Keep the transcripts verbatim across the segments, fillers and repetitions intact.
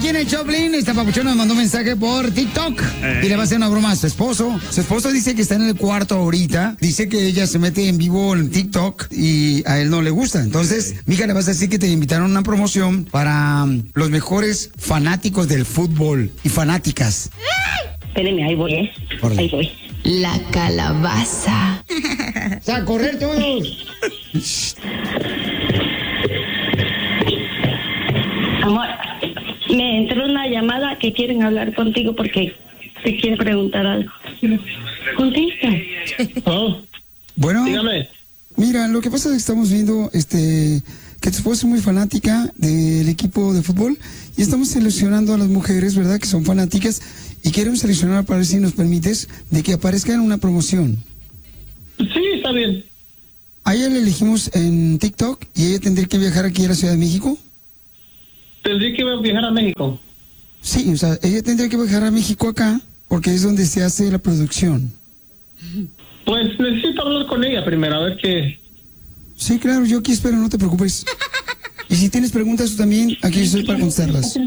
aquí en el Choplin, esta papuchona nos mandó un mensaje por TikTok eh. y le va a hacer una broma a su esposo. Su esposo dice que está en el cuarto ahorita. Dice que ella se mete en vivo en TikTok y a él no le gusta. Entonces, eh. mija, le vas a decir que te invitaron a una promoción para um, los mejores fanáticos del fútbol y fanáticas. Espérenme, ahí voy, ¿eh? Órale. Ahí voy. La calabaza. O sea, a correr todos. Amor, me entró una llamada que quieren hablar contigo porque te quieren preguntar algo. Contesta. Oh. Bueno, dígame. Mira, lo que pasa es que estamos viendo este que tu esposa es muy fanática del equipo de fútbol y estamos seleccionando a las mujeres, ¿verdad? Que son fanáticas y queremos seleccionar para ver si nos permites de que aparezca en una promoción. Sí, está bien. A ella le elegimos en TikTok y ella tendría que viajar aquí a la Ciudad de México. ¿Tendría que viajar a México? Sí, o sea, ella tendría que viajar a México acá porque es donde se hace la producción. Pues necesito hablar con ella primero, a ver qué... Sí, claro, yo aquí espero, no te preocupes. Y si tienes preguntas tú también, aquí estoy para contestarlas. ¿Qué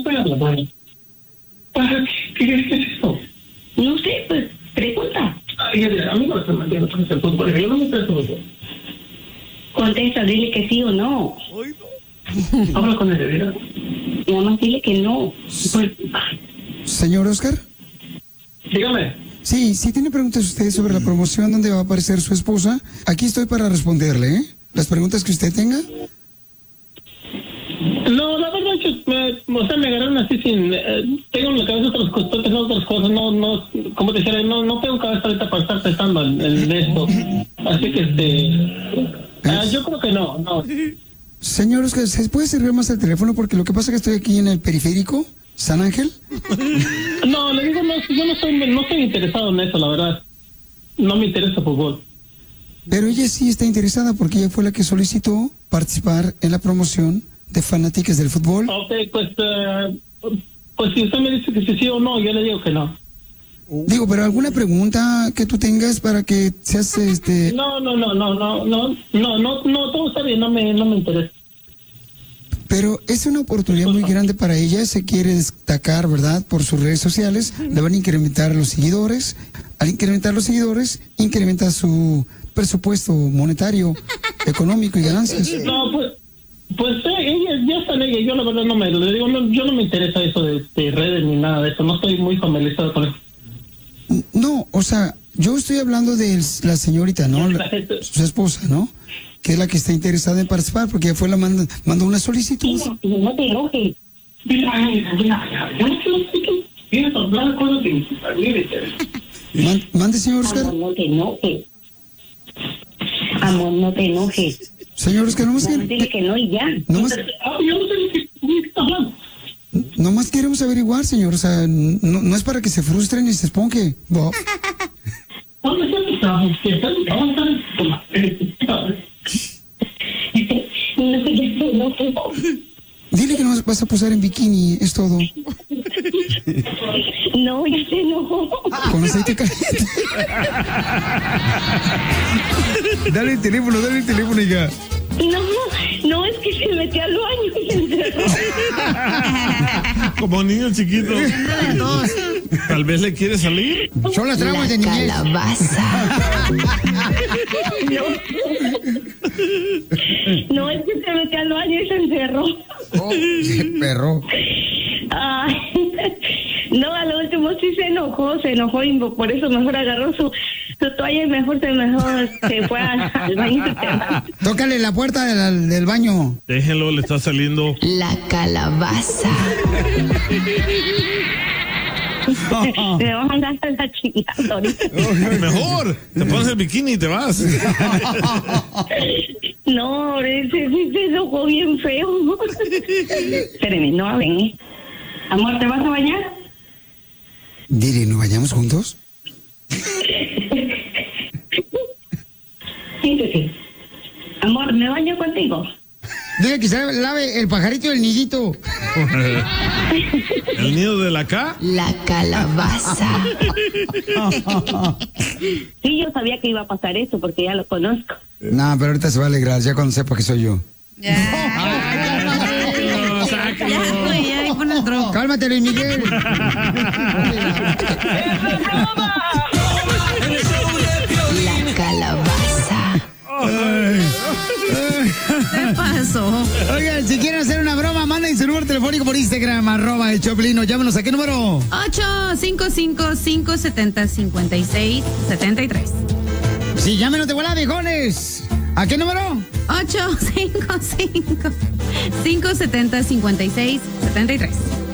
es eso? No sé, pues, pregunta. Ay, a mí no me entiendo el fútbol, yo no me intereso el fútbol. Contesta, dile que sí o no. Habla con él, ¿verdad? Y además dile que no. Pues... Señor Oscar. Dígame. Sí, si tiene preguntas usted sobre la promoción donde va a aparecer su esposa, aquí estoy para responderle, ¿eh? Las preguntas que usted tenga. No, la verdad que me, o sea, me agarraron así sin... Eh, tengo en la cabeza otras cosas, estoy pensando otras cosas, no, no, como te decía, no, no tengo cabeza ahorita para estar pensando en, en esto. Así que, este... Ah, yo creo que no, no. Señor Oscar, ¿se puede servir más el teléfono? Porque lo que pasa es que estoy aquí en el periférico, San Ángel. No, le digo, no, yo no estoy, no estoy interesado en eso, la verdad. No me interesa fútbol. Pero ella sí está interesada porque ella fue la que solicitó participar en la promoción de fanáticas del fútbol. Ok, pues, uh, pues si usted me dice que sí, sí o no, yo le digo que no. Digo, pero alguna pregunta que tú tengas para que seas este... No, no, no, no, no, no, no, no, no, todo está bien, no me, no me interesa. Pero es una oportunidad muy grande para ella, se quiere destacar, ¿verdad? Por sus redes sociales, le van a incrementar los seguidores. Al incrementar los seguidores, incrementa su presupuesto monetario, económico y ganancias. No, pues, pues eh, ella ya está en ella, yo la verdad no me, le digo, no, yo no me interesa eso de, de redes ni nada de eso, no estoy muy familiarizado con eso. No, o sea, yo estoy hablando de la señorita, ¿no? La, su esposa, ¿no? Que es la que está interesada en participar, porque ella fue la manda, mandó una solicitud. No, no te enojes. Man, mande, señor Oscar. Amor, no te enojes. Amor, no te enojes. Señor Oscar, nomás no, dile que no y ya. Nomás, nomás queremos averiguar, señor. O sea, no, no es para que se frustren ni se esponje. Bob. Dile que no vas a posar en bikini, es todo. No, ya se enojó. Con aceite caliente. Dale el teléfono, dale el teléfono, hija. No, no, es que se metió al baño y se encerró. Como niño chiquito. Tal vez le quiere salir. Son las traumas de niñez. Calabaza. No. No, es que se metió al baño y se encerró. Oh, perro. Ay, no, a lo último sí se enojó, se enojó y por eso mejor agarró su, su toalla y mejor se mejor se fue al, al baño. Tócale la puerta del, del baño. Déjenlo, le está saliendo. La calabaza. Me vas a andar a la chingada ahorita. Mejor, te pones el bikini y te vas. No, ese sí se enojó bien feo. Espérame, no hablen, ¿eh? Amor, ¿te vas a bañar? Dile, ¿nos bañamos juntos? Siéntese. Amor, ¿me baño contigo? Dile que se lave el pajarito del nidito. ¿El nido de la K? La calabaza. Sí, yo sabía que iba a pasar eso porque ya lo conozco. No, pero ahorita se va a alegrar ya cuando sepa que soy yo. Ya. Ay, ya, ya, ya, ya, ya, entró. Cálmate, Luis Miguel. La calabaza. ¿Qué pasó? Oigan, si quieren hacer una broma, manden su número telefónico por Instagram, arroba el Choplin. Llámenos. ¿A qué número? ocho cinco cinco, cinco siete cero, cinco seis siete tres. Sí, llámenos de volada, viejones. ¿A qué número? ocho cinco cinco, cinco siete cero, cinco seis siete tres.